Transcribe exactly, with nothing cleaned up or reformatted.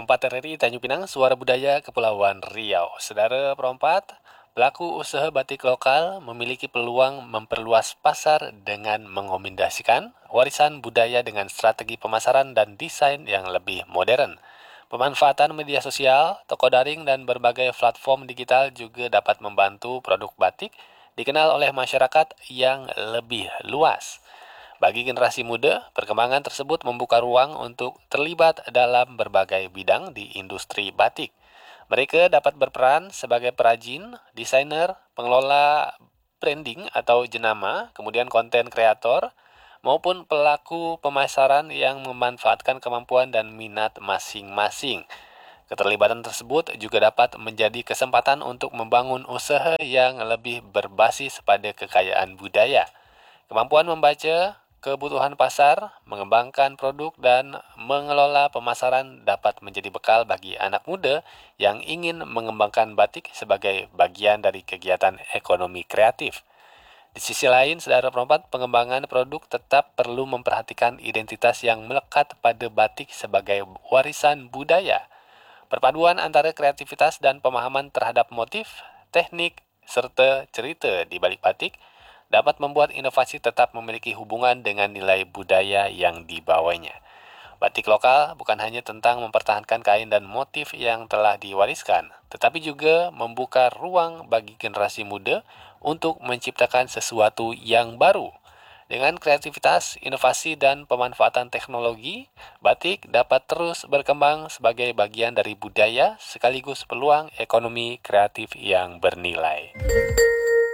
Perompat R R I Tanjung Pinang, Suara Budaya Kepulauan Riau. Saudara perompat, pelaku usaha batik lokal memiliki peluang memperluas pasar dengan mengombinasikan warisan budaya dengan strategi pemasaran dan desain yang lebih modern. Pemanfaatan media sosial, toko daring, dan berbagai platform digital juga dapat membantu produk batik dikenal oleh masyarakat yang lebih luas. Bagi generasi muda, perkembangan tersebut membuka ruang untuk terlibat dalam berbagai bidang di industri batik. Mereka dapat berperan sebagai perajin, desainer, pengelola branding atau jenama, kemudian konten kreator, maupun pelaku pemasaran yang memanfaatkan kemampuan dan minat masing-masing. Keterlibatan tersebut juga dapat menjadi kesempatan untuk membangun usaha yang lebih berbasis pada kekayaan budaya. Kemampuan membaca kebutuhan pasar, mengembangkan produk, dan mengelola pemasaran dapat menjadi bekal bagi anak muda yang ingin mengembangkan batik sebagai bagian dari kegiatan ekonomi kreatif. Di sisi lain, saudara perempat, pengembangan produk tetap perlu memperhatikan identitas yang melekat pada batik sebagai warisan budaya. Perpaduan antara kreativitas dan pemahaman terhadap motif, teknik, serta cerita di balik batik dapat membuat inovasi tetap memiliki hubungan dengan nilai budaya yang dibawanya. Batik lokal bukan hanya tentang mempertahankan kain dan motif yang telah diwariskan, tetapi juga membuka ruang bagi generasi muda untuk menciptakan sesuatu yang baru. Dengan kreativitas, inovasi, dan pemanfaatan teknologi, batik dapat terus berkembang sebagai bagian dari budaya sekaligus peluang ekonomi kreatif yang bernilai.